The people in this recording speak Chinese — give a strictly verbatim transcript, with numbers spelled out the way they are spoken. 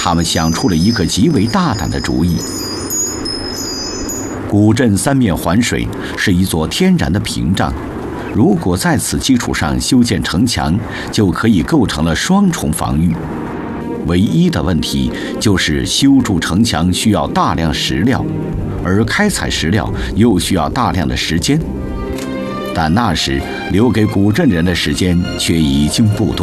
他们想出了一个极为大胆的主意。古镇三面环水，是一座天然的屏障。如果在此基础上修建城墙，就可以构成了双重防御。唯一的问题就是修筑城墙需要大量石料，而开采石料又需要大量的时间。但那时留给古镇人的时间却已经不多。